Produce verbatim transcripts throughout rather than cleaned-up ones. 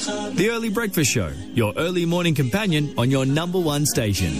The Early Breakfast Show, your early morning companion on your number one station.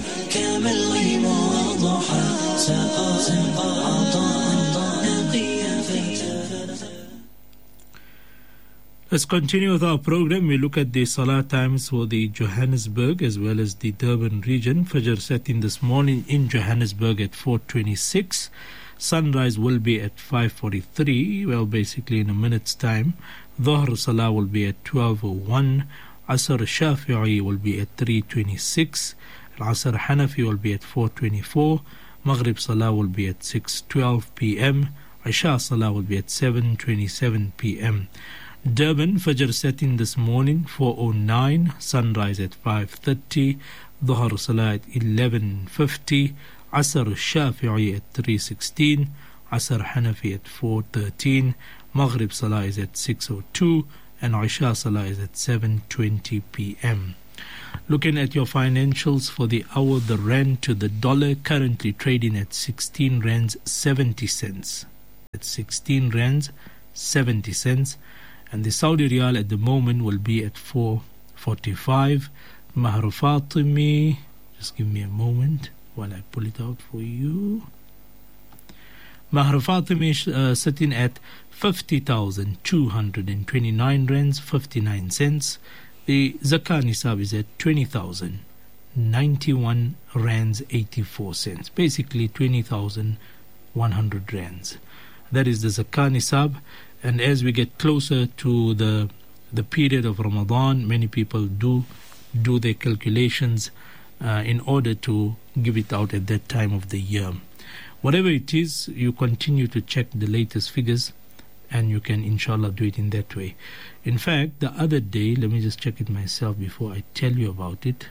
Let's continue with our program. We look at the Salah times for the Johannesburg as well as the Durban region. Fajr set in this morning in Johannesburg at four twenty-six. Sunrise will be at five forty-three, well, basically in a minute's time. Dhuhr Salah will be at twelve oh one. Asr Shafi'i will be at three twenty-six. Asr Hanafi will be at four twenty-four. Maghrib Salah will be at six twelve p.m. Isha Salah will be at seven twenty-seven p.m. Durban, Fajr setting this morning, four oh nine. Sunrise at five thirty. Dhuhr Salah at eleven fifty. Asr Shafi'i at three sixteen. Asr Hanafi at four thirteen. Maghrib Salah is at six oh two. And Isha Salah is at seven twenty p.m. Looking at your financials for the hour, the rand to the dollar currently trading at sixteen rands seventy cents. At sixteen rands seventy cents. And the Saudi Riyal at the moment will be at four forty-five. Mahr Fatimi, just give me a moment while I pull it out for you. Mahr Fatimi uh, sitting at fifty thousand two hundred twenty-nine rands fifty-nine cents. The Zakah Nisab is at twenty thousand ninety-one rands eighty-four cents. Basically twenty thousand one hundred rands. That is the Zakah Nisab. And as we get closer to the the period of Ramadan, many people do do their calculations uh, in order to give it out at that time of the year. Whatever it is, you continue to check the latest figures, and you can inshallah do it in that way. In fact, the other day, let me just check it myself before I tell you about it.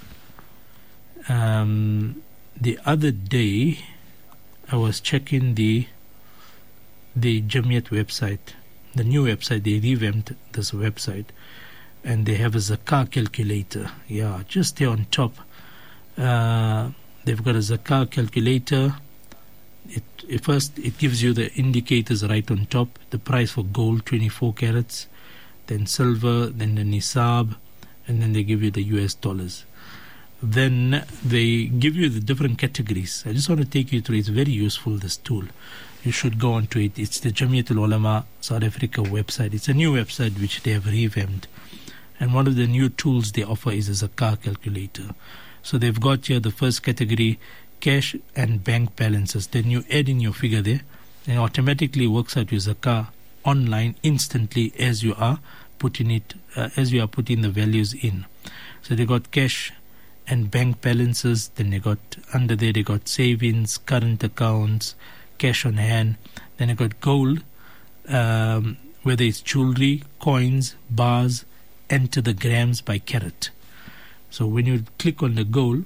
Um, the other day, I was checking the the Jamiat website, the new website. They revamped this website, and they have a zakah calculator. Yeah, just there on top. Uh, they've got a zakah calculator. It, it first it gives you the indicators right on top. The price for gold, twenty-four carats, then silver, then the nisab, and then they give you the U S dollars. Then they give you the different categories. I just want to take you through. It's very useful, this tool. You should go onto it. It's the Jamiatul Ulama South Africa website. It's a new website which they have revamped. And one of the new tools they offer is a zakah calculator. So they've got here the first category, cash and bank balances. Then you add in your figure there, and it automatically works out your zakah online instantly as you are putting it, uh, as you are putting the values in. So they got cash and bank balances. Then they got under there they got savings, current accounts, cash on hand. Then I got gold, um, whether it's jewelry, coins, bars, enter the grams by carat. So when you click on the gold,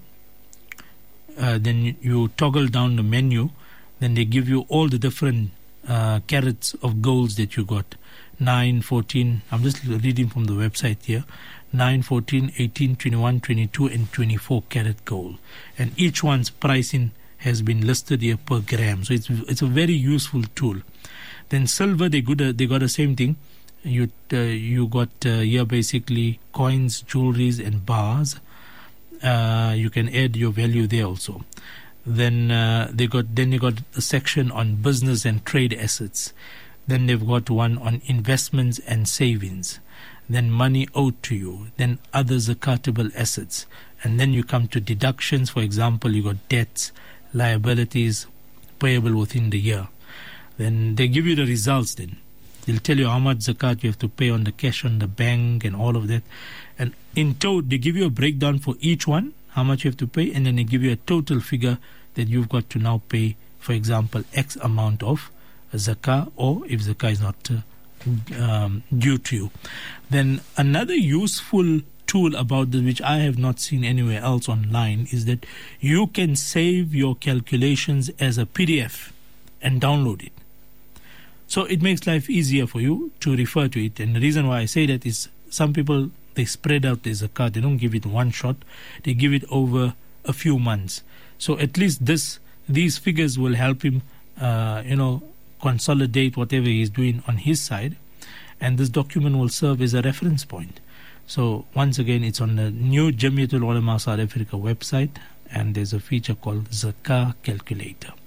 uh, then you, you toggle down the menu, then they give you all the different uh, carats of golds that you got. nine, fourteen, I'm just reading from the website here. nine, fourteen, eighteen, twenty-one, twenty-two and twenty-four carat gold. And each one's pricing has been listed here per gram. So it's it's a very useful tool. Then silver, they got a, they got the same thing. You uh, you got uh, here basically coins, jewelries and bars. Uh, you can add your value there also. Then uh, they got then they got a section on business and trade assets. Then they've got one on investments and savings. Then money owed to you. Then other zakatable assets. And then you come to deductions. For example, you got debts, liabilities payable within the year. Then they give you the results then. They'll tell you how much zakat you have to pay on the cash on the bank and all of that. And in total, they give you a breakdown for each one, how much you have to pay, and then they give you a total figure that you've got to now pay, for example, X amount of zakah, or if zakah is not uh, um, due to you. Then another useful tool about this, which I have not seen anywhere else online, is that you can save your calculations as a P D F and download it. So it makes life easier for you to refer to it. And the reason why I say that is some people, they spread out their zakat. They don't give it one shot. They give it over a few months. So at least this these figures will help him, uh, you know, consolidate whatever he's doing on his side. And this document will serve as a reference point. So once again, it's on the new Jamiatul Ulama South Africa website, and there's a feature called Zakah Calculator.